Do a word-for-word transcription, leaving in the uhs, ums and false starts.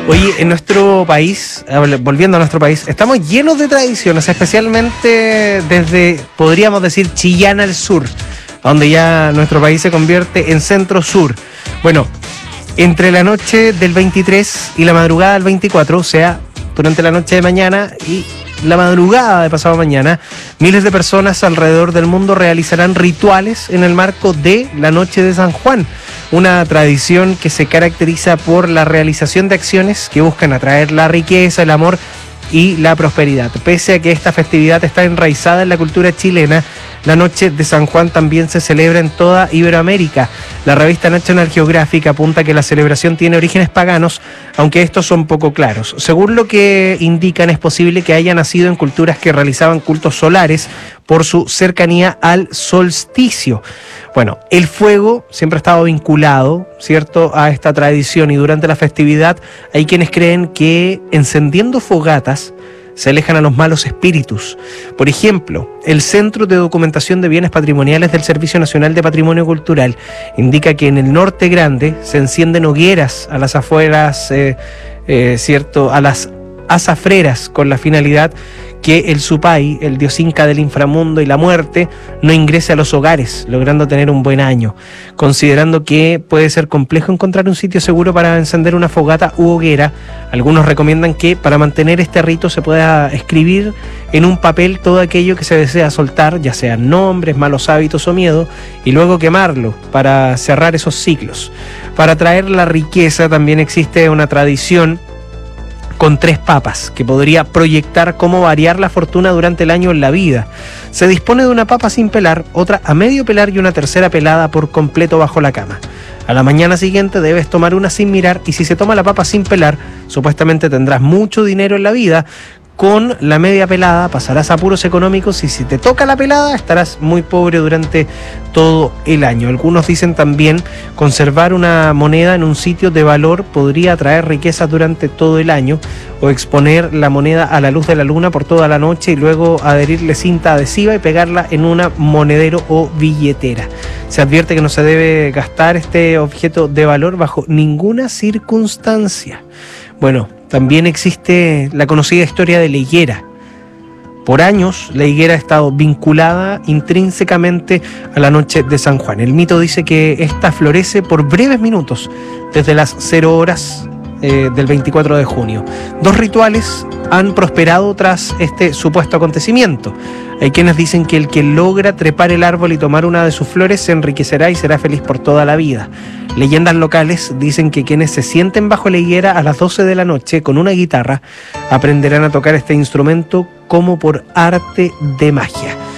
Oye, en nuestro país, volviendo a nuestro país, estamos llenos de tradiciones, especialmente desde, podríamos decir, Chillán al sur, donde ya nuestro país se convierte en centro-sur. Bueno, entre la noche del veintitrés y la madrugada del veinticuatro, o sea, durante la noche de mañana y la madrugada de pasado mañana, miles de personas alrededor del mundo realizarán rituales en el marco de la Noche de San Juan, una tradición que se caracteriza por la realización de acciones que buscan atraer la riqueza, el amor y la prosperidad. Pese a que esta festividad está enraizada en la cultura chilena, la Noche de San Juan también se celebra en toda Iberoamérica. La revista National Geographic apunta que la celebración tiene orígenes paganos, aunque estos son poco claros. Según lo que indican, es posible que haya nacido en culturas que realizaban cultos solares por su cercanía al solsticio. Bueno, el fuego siempre ha estado vinculado, ¿cierto?, a esta tradición, y durante la festividad hay quienes creen que encendiendo fogatas se alejan a los malos espíritus. Por ejemplo, el Centro de Documentación de Bienes Patrimoniales del Servicio Nacional de Patrimonio Cultural indica que en el Norte Grande se encienden hogueras a las afueras, eh, eh, ¿cierto?, a las azafreras, con la finalidad que el Supay, el dios inca del inframundo y la muerte, no ingrese a los hogares, logrando tener un buen año. Considerando que puede ser complejo encontrar un sitio seguro para encender una fogata u hoguera, algunos recomiendan que para mantener este rito se pueda escribir en un papel todo aquello que se desea soltar, ya sean nombres, malos hábitos o miedo, y luego quemarlo para cerrar esos ciclos. Para atraer la riqueza también existe una tradición con tres papas, que podría proyectar cómo variar la fortuna durante el año en la vida. Se dispone de una papa sin pelar, otra a medio pelar y una tercera pelada por completo bajo la cama. A la mañana siguiente debes tomar una sin mirar, y si se toma la papa sin pelar, supuestamente tendrás mucho dinero en la vida. Con la media pelada pasarás apuros económicos, y si te toca la pelada estarás muy pobre durante todo el año. Algunos dicen también conservar una moneda en un sitio de valor podría atraer riquezas durante todo el año, o exponer la moneda a la luz de la luna por toda la noche y luego adherirle cinta adhesiva y pegarla en un monedero o billetera. Se advierte que no se debe gastar este objeto de valor bajo ninguna circunstancia. Bueno, también existe la conocida historia de la higuera. Por años, la higuera ha estado vinculada intrínsecamente a la Noche de San Juan. El mito dice que esta florece por breves minutos, desde las cero horas eh, del veinticuatro de junio. Dos rituales han prosperado tras este supuesto acontecimiento. Hay quienes dicen que el que logra trepar el árbol y tomar una de sus flores se enriquecerá y será feliz por toda la vida. Leyendas locales dicen que quienes se sienten bajo la higuera a las doce de la noche con una guitarra aprenderán a tocar este instrumento como por arte de magia.